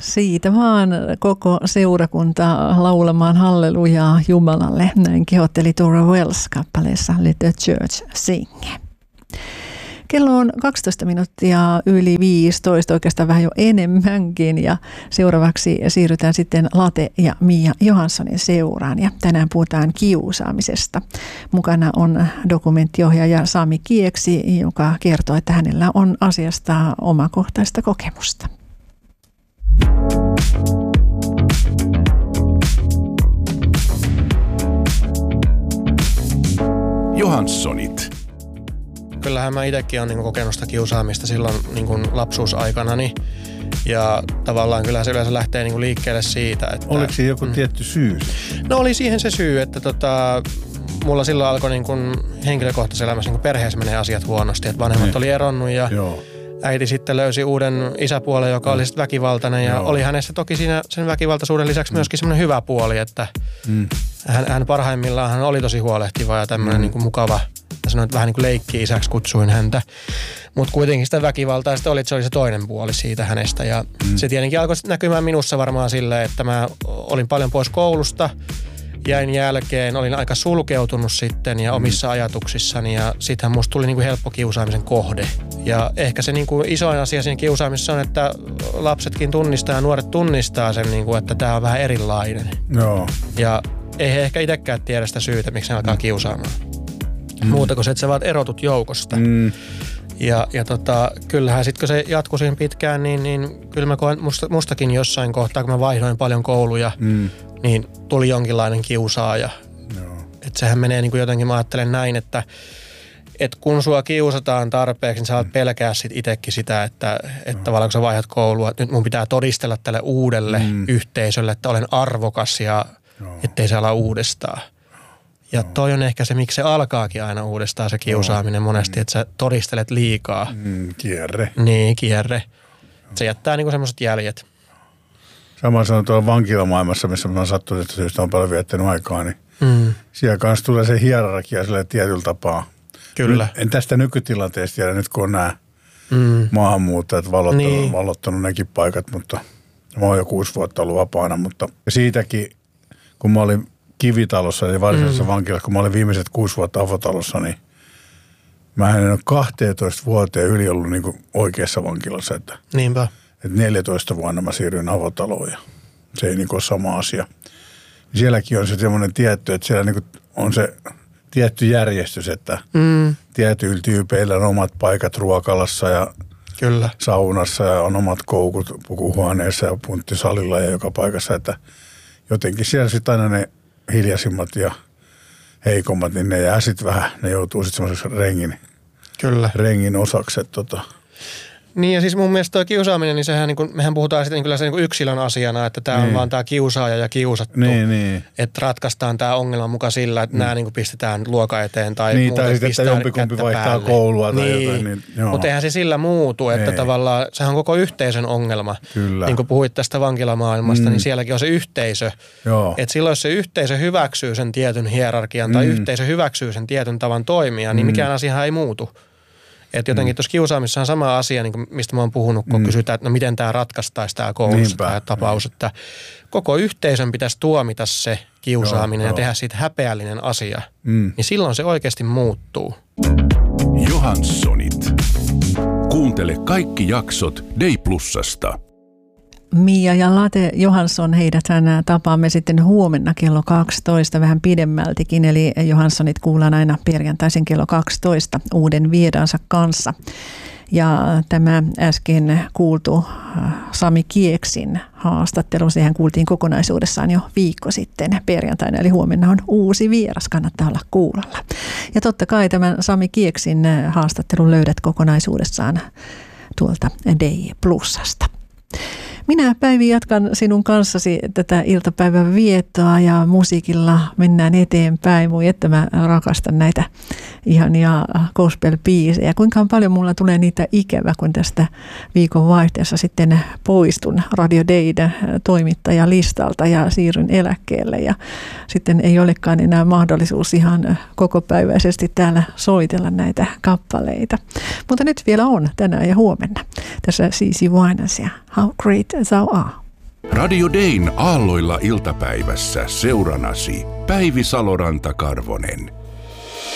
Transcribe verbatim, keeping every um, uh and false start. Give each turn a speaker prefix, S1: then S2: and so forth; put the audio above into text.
S1: Siitä vaan koko seurakunta laulamaan hallelujaa Jumalalle. Näin kehotteli Tora Wells kappaleessa Let the Church Sing. Kello on kaksitoista minuuttia yli viisitoista, oikeastaan vähän jo enemmänkin, ja seuraavaksi siirrytään sitten Late ja Mia Johanssonin seuraan, ja tänään puhutaan kiusaamisesta. Mukana on dokumenttiohjaaja Sami Kieksi, joka kertoo, että hänellä on asiasta omakohtaista kokemusta.
S2: Johanssonit.
S3: Kyllähän mä itsekin olen niin kokenut sitä kiusaamista silloin niin lapsuusaikanani. Ja tavallaan kyllähän se yleensä lähtee niin liikkeelle siitä, että...
S4: Oliko se joku mm. tietty syy?
S3: No oli siihen se syy, että tota, mulla silloin alkoi niin kuin henkilökohtaisessa elämässä niin kuin perheessä menee asiat huonosti. Että vanhemmat ne. oli eronnut ja Joo. äiti sitten löysi uuden isäpuolen, joka mm. oli sitten väkivaltainen. Ja Joo. oli hänessä toki siinä sen väkivaltaisuuden lisäksi mm. myöskin semmoinen hyvä puoli, että mm. hän, hän parhaimmillaan hän oli tosi huolehtiva ja tämmöinen mm. niin kuin mukava. Ja sanoin, että vähän niin kuin leikki-isäksi kutsuin häntä. Mutta kuitenkin sitä väkivaltaa sitten oli, että se oli se toinen puoli siitä hänestä. Ja mm. se tietenkin alkoi näkymään minussa varmaan silleen, että mä olin paljon pois koulusta. Jäin jälkeen, olin aika sulkeutunut sitten ja omissa mm. ajatuksissani. Ja sittenhän musta tuli niin kuin helppo kiusaamisen kohde. Ja ehkä se niin kuin isoin asia siinä kiusaamisessa on, että lapsetkin tunnistaa ja nuoret tunnistaa sen, niin kuin, että tämä on vähän erilainen.
S4: Joo.
S3: Ja ei he ehkä itsekään tiedä sitä syytä, miksi ne alkaa kiusaamaan. Mm. Muuta kuin se, että sä vaan erotut joukosta. Mm. Ja, ja tota, kyllähän sitten kun se jatkui siinä pitkään, niin, niin kyllä mä koen musta, mustakin jossain kohtaa, kun mä vaihdoin paljon kouluja, mm. niin tuli jonkinlainen kiusaaja. No. Että sehän menee niin kuin jotenkin, mä ajattelen näin, että et kun sua kiusataan tarpeeksi, niin sä alat pelkää sit itsekin sitä, että, että no. tavallaan kun sä vaihdat koulua, että nyt mun pitää todistella tälle uudelle mm. yhteisölle, että olen arvokas ja no. ettei se ala uudestaan. Ja toi on ehkä se, miksi se alkaakin aina uudestaan se kiusaaminen monesti, että sä todistelet liikaa.
S4: Mm, kierre.
S3: Niin, kierre. Se jättää niinku semmoiset jäljet.
S4: Sama sanon tuolla vankilamaailmassa, missä mä oon sattunut syystä on paljon viettänyt aikaa, niin mm. siellä kanssa tulee se hierarkia sille tietyllä tapaa.
S3: Kyllä.
S4: Nyt, en tästä nykytilanteesta tiedä nyt, kun on nämä mm. maahanmuuttajat valottanut, niin. valottanut nekin paikat, mutta mä oon jo kuusi vuotta ollut vapaana, mutta siitäkin, kun mä olin Kivitalossa, eli varsinaisessa mm. vankilassa, kun mä olin viimeiset kuusi vuotta avotalossa, niin mä en ole kahteentoista vuoteen yli ollut niin kuin oikeassa vankilassa. Että,
S3: Niinpä.
S4: Että neljätoista vuonna mä siirryin avotaloon ja se ei niin kuin ole sama asia. Sielläkin on se semmoinen tietty, että siellä niin kuin on se tietty järjestys, että mm. tietyillä tyypeillä on omat paikat ruokalassa ja
S3: Kyllä.
S4: saunassa ja on omat koukut pukuhuoneessa ja punttisalilla ja joka paikassa, että jotenkin siellä sitten aina ne hiljaisimmat ja heikommat, niin ne jää sitten vähän, ne joutuu sitten semmoiseksi rengin,
S3: Kyllä.
S4: rengin osaksi. Tota.
S3: Niin ja siis mun mielestä tuo kiusaaminen, niin sehän niin kuin, mehän puhutaan sitten kyllä se niin kuin yksilön asiana, että tämä niin. on vaan tämä kiusaaja ja kiusattu.
S4: Niin, niin.
S3: Että ratkaistaan tämä ongelma mukaan sillä, että mm. nämä niin kuin pistetään luoka eteen tai
S4: niin,
S3: muuten
S4: tai sitten, että jompikumpi vaihtaa päälle. koulua tai
S3: niin.
S4: jotain. Niin,
S3: mutta eihän se sillä muutu, että Ei. tavallaan sehän on koko yhteisön ongelma.
S4: Kyllä.
S3: Niin kuin puhuit tästä vankilamaailmasta, mm. niin sielläkin on se yhteisö.
S4: Joo.
S3: Että silloin jos se yhteisö hyväksyy sen tietyn hierarkian mm. tai yhteisö hyväksyy sen tietyn tavan toimia, niin mikään asiahan ei muutu. Että jotenkin mm. tuossa kiusaamissa on sama asia, niin kuin mistä mä oon puhunut, kun mm. kysytään, että no miten tämä ratkaistaisi tämä koulussa tämä tapaus. Että koko yhteisön pitäisi tuomita se kiusaaminen joo, ja joo. tehdä siitä häpeällinen asia. Mm. Niin silloin se oikeasti muuttuu.
S2: Johanssonit. Kuuntele kaikki jaksot Day Plusasta.
S1: Mia ja Late Johansson, heidät tapaamme sitten huomenna kello kaksitoista vähän pidemmältikin, eli Johanssonit kuullaan aina perjantaisin kello kaksitoista uuden vieraansa kanssa. Ja tämä äsken kuultu Sami Kieksin haastattelu, sehän kuultiin kokonaisuudessaan jo viikko sitten perjantaina, eli huomenna on uusi vieras, kannattaa olla kuulolla. Ja totta kai tämän Sami Kieksin haastattelun löydät kokonaisuudessaan tuolta Day Plusasta. Minä, Päivi, jatkan sinun kanssasi tätä iltapäivän viettoa ja musiikilla mennään eteenpäin. Moi, että mä rakastan näitä ihania gospel-biisejä. Kuinka paljon mulla tulee niitä ikävä, kun tästä viikon vaihteessa sitten poistun Radio Dayn toimittajalistalta ja siirryn eläkkeelle. Ja sitten ei olekaan enää mahdollisuus ihan kokopäiväisesti täällä soitella näitä kappaleita. Mutta nyt vielä on tänään ja huomenna. Tässä C C Winans ja How Great Thou Art.
S2: Radio Dayn aalloilla iltapäivässä seurannasi Päivi Saloranta-Karvonen.